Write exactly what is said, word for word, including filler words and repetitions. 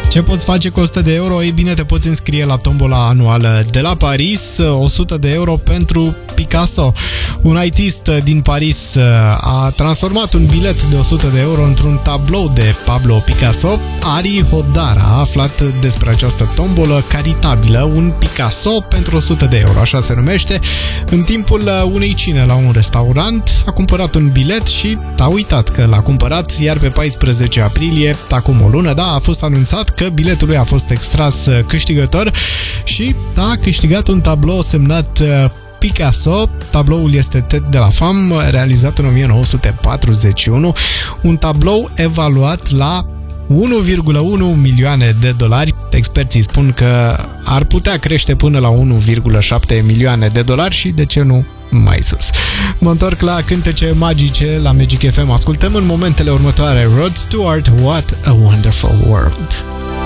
Ce poți face cu o sută de euro? Ei bine, te poți înscrie la tombola anuală de la Paris, o sută de euro pentru Picasso. Un artist din Paris a transformat un bilet de o sută de euro într-un tablou de Pablo Picasso. Ari Hodar a aflat despre această tombolă caritabilă, un Picasso pentru o sută de euro, așa se numește. În timpul unei cine la un restaurant a cumpărat un bilet și a uitat că l-a cumpărat, iar pe paisprezece aprilie, acum o lună, da, a fost anunțat că biletul lui a fost extras câștigător și a câștigat un tablou semnat Picasso. Tabloul este Tête de la Femme, realizat în o mie nouă sute patruzeci și unu, un tablou evaluat la unu virgulă unu milioane de dolari. Experții spun că ar putea crește până la unu virgulă șapte milioane de dolari și, de ce nu, mai sus. Mă întorc la cântece magice la Magic F M. Ascultăm în momentele următoare Rod Stewart, What a Wonderful World.